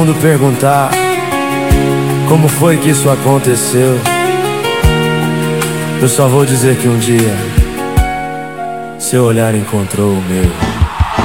Quando perguntar como foi que isso aconteceu, eu só vou dizer que um dia seu olhar encontrou o meu.